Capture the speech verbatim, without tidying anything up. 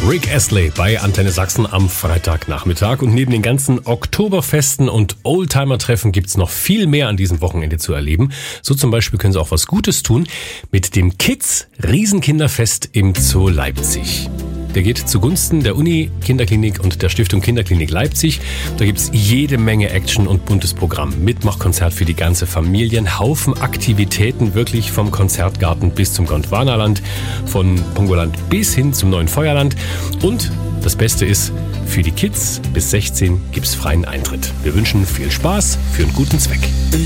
Rick Astley bei Antenne Sachsen am Freitagnachmittag. Und neben den ganzen Oktoberfesten und Oldtimer-Treffen gibt's noch viel mehr an diesem Wochenende zu erleben. So zum Beispiel können Sie auch was Gutes tun mit dem Kids Riesenkinderfest im Zoo Leipzig. Der geht zugunsten der Uni Kinderklinik und der Stiftung Kinderklinik Leipzig. Da gibt's jede Menge Action und buntes Programm. Mitmachkonzert für die ganze Familie, ein Haufen Aktivitäten, wirklich vom Konzertgarten bis zum Gondwanaland, von Pongoland bis hin zum neuen Feuerland. Und das Beste ist, für die Kids bis sechzehn gibt's freien Eintritt. Wir wünschen viel Spaß für einen guten Zweck.